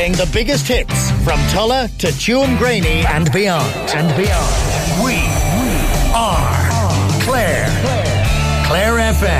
playing the biggest hits from Tulla to Tuam Graney and beyond. We